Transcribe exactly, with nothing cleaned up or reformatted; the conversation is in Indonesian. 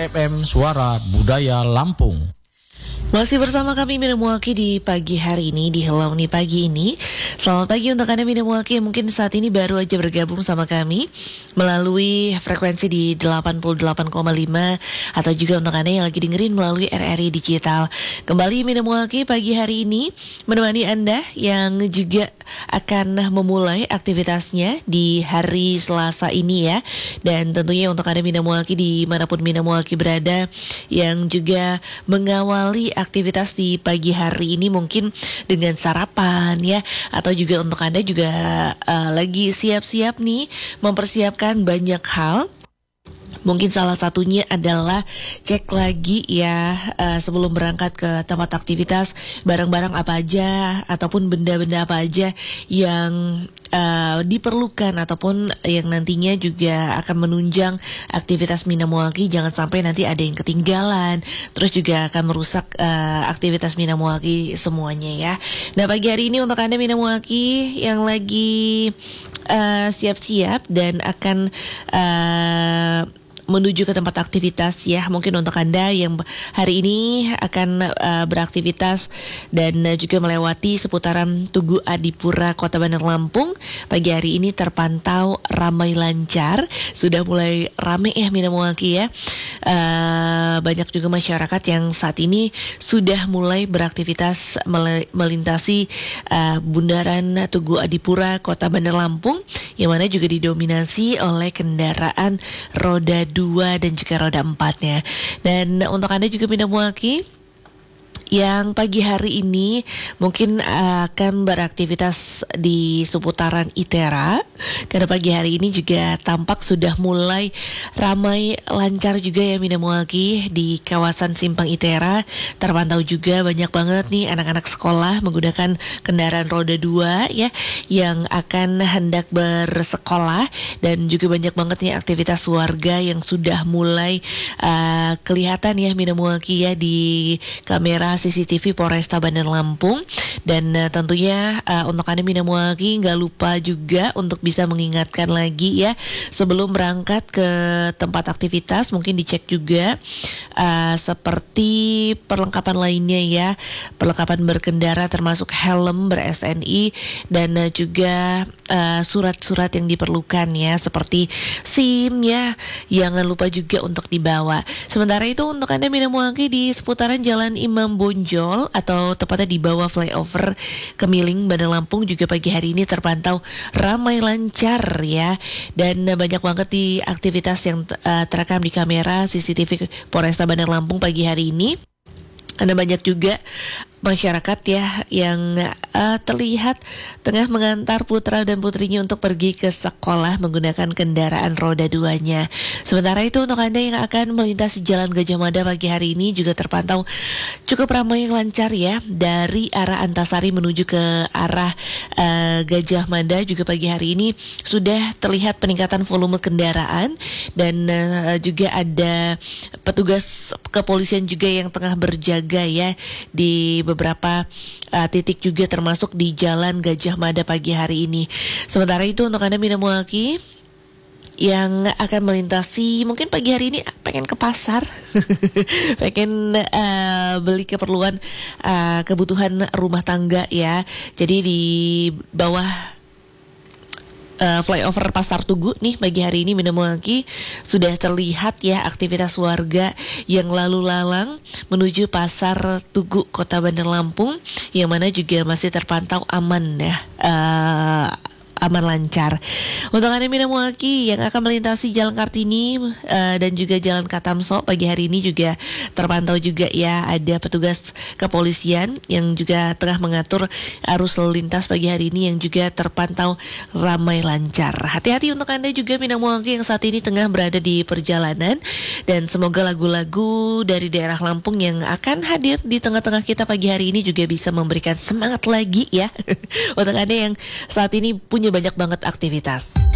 F M Suara Budaya Lampung. Masih bersama kami Mina Muaki di pagi hari ini, di Hello nih pagi ini. Selamat pagi untuk Anda Mina Muaki yang mungkin saat ini baru aja bergabung sama kami melalui frekuensi di delapan puluh delapan koma lima atau juga untuk Anda yang lagi dengerin melalui R R I Digital. Kembali Mina Muaki pagi hari ini menemani Anda yang juga akan memulai aktivitasnya di hari Selasa ini ya. Dan tentunya untuk Anda Mina Muaki dimanapun Mina Muaki berada yang juga mengawali aktivitas di pagi hari ini mungkin dengan sarapan ya, atau juga untuk Anda juga uh, lagi siap-siap nih mempersiapkan banyak hal. Mungkin salah satunya adalah cek lagi ya uh, sebelum berangkat ke tempat aktivitas barang-barang apa aja ataupun benda-benda apa aja yang uh, diperlukan ataupun yang nantinya juga akan menunjang aktivitas Mina Muaki. Jangan sampai nanti ada yang ketinggalan, terus juga akan merusak uh, aktivitas Mina Muaki semuanya ya. Nah pagi hari ini untuk Anda Mina Muaki yang lagi uh, siap-siap dan akan uh, menuju ke tempat aktivitas ya, mungkin untuk Anda yang hari ini akan uh, beraktivitas dan uh, juga melewati seputaran Tugu Adipura Kota Bandar Lampung, pagi hari ini terpantau ramai lancar, sudah mulai ramai ya Mina Muaki ya. Uh, banyak juga masyarakat yang saat ini sudah mulai beraktivitas mel- melintasi uh, bundaran Tugu Adipura Kota Bandar Lampung, yang mana juga didominasi oleh kendaraan roda dua dan juga roda empatnya. Dan untuk Anda juga Mina Muaki yang pagi hari ini mungkin akan beraktivitas di seputaran ITERA, karena pagi hari ini juga tampak sudah mulai ramai lancar juga ya Mina Muaki di kawasan Simpang ITERA. Terpantau juga banyak banget nih anak-anak sekolah menggunakan kendaraan roda dua ya, yang akan hendak bersekolah, dan juga banyak banget nih aktivitas warga yang sudah mulai uh, kelihatan ya Mina Muaki ya di kamera C C T V Polresta Bandar Lampung. Dan uh, tentunya uh, untuk Anda Mina Muaki nggak lupa juga untuk bisa mengingatkan lagi ya sebelum berangkat ke tempat aktivitas, mungkin dicek juga uh, seperti perlengkapan lainnya ya, perlengkapan berkendara termasuk helm ber-S N I dan uh, juga uh, surat-surat yang diperlukan ya, seperti SIM ya, jangan lupa juga untuk dibawa. Sementara itu untuk Anda Mina Muaki di seputaran Jalan Imam Bonjol atau tepatnya di bawah flyover Kemiling Bandar Lampung juga pagi hari ini terpantau ramai lancar ya, dan uh, banyak banget di aktivitas yang uh, terekam di kamera C C T V Polresta Bandar Lampung pagi hari ini. Ada banyak juga masyarakat ya yang uh, terlihat tengah mengantar putra dan putrinya untuk pergi ke sekolah menggunakan kendaraan roda duanya. Sementara itu untuk Anda yang akan melintasi Jalan Gajah Mada pagi hari ini juga terpantau cukup ramai yang lancar ya, dari arah Antasari menuju ke arah uh, Gajah Mada juga pagi hari ini sudah terlihat peningkatan volume kendaraan, dan uh, juga ada petugas kepolisian juga yang tengah berjaga ya di beberapa uh, titik juga termasuk di Jalan Gajah Mada pagi hari ini. Sementara itu untuk Anda Mina Muaki yang akan melintasi mungkin pagi hari ini pengen ke pasar pengen uh, beli keperluan uh, kebutuhan rumah tangga ya. Jadi di bawah Uh, flyover Pasar Tugu nih pagi hari ini Mina Muaki sudah terlihat ya aktivitas warga yang lalu lalang menuju Pasar Tugu Kota Bandar Lampung, yang mana juga masih terpantau aman ya, uh, aman lancar. Untuk Anda Mina Muaki yang akan melintasi Jalan Kartini uh, dan juga Jalan Katamso pagi hari ini juga terpantau juga ya, ada petugas kepolisian yang juga tengah mengatur arus lalu lintas pagi hari ini yang juga terpantau ramai lancar. Hati-hati untuk Anda juga Mina Muaki yang saat ini tengah berada di perjalanan, dan semoga lagu-lagu dari daerah Lampung yang akan hadir di tengah-tengah kita pagi hari ini juga bisa memberikan semangat lagi ya untuk Anda yang saat ini punya banyak banget aktivitas.